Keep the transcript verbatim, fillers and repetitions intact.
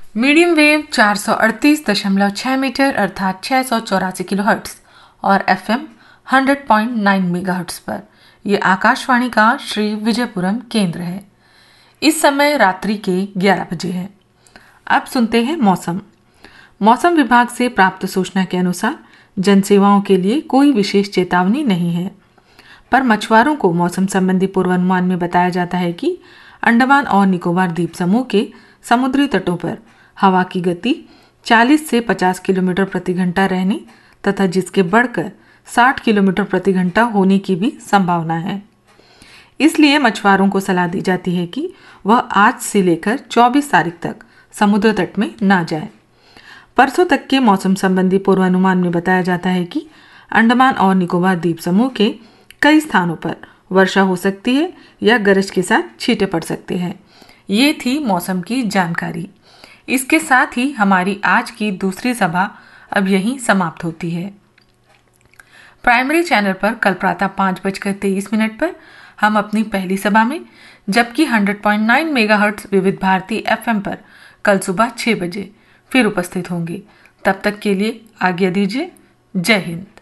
Medium wave चार सौ अड़तीस दशमलव छह मीटर अर्थात छह सौ चौरासी किलोहर्ट्ज और एफएम सौ पॉइंट नौ मेगाहर्ट्ज पर यह आकाशवाणी का श्री विजयपुरम केंद्र है। इस समय रात्रि के ग्यारह बजे है। अब सुनते हैं मौसम। मौसम विभाग से प्राप्त सूचना के अनुसार जनसेवाओं के लिए कोई विशेष चेतावनी नहीं है, पर मछुआरों को मौसम संबंधी पूर्वानुमान में बताया जाता है कि अंडमान और निकोबार द्वीप समूह के समुद्री तटों पर हवा की गति चालीस से पचास किलोमीटर प्रति घंटा रहने तथा जिसके बढ़कर साठ किलोमीटर प्रति घंटा होने की भी संभावना है। इसलिए मछुआरों को सलाह दी जाती है कि वह आज से लेकर चौबीस तारीख तक समुद्र तट में ना जाए। परसों तक के मौसम संबंधी पूर्वानुमान में बताया जाता है कि अंडमान और निकोबार द्वीप समूह के कई स्थानों पर वर्षा हो सकती है या गरज के साथ छींटे पड़ सकते हैं। ये थी मौसम की जानकारी। इसके साथ ही हमारी आज की दूसरी सभा अब यहीं समाप्त होती है। प्राइमरी चैनल पर कल प्रातः पाँच बजकर तेईस मिनट पर हम अपनी पहली सभा में, जबकि सौ पॉइंट नौ मेगाहर्ट्ज विविध भारती एफएम पर कल सुबह छह बजे फिर उपस्थित होंगे। तब तक के लिए आज्ञा दीजिए। जय हिंद।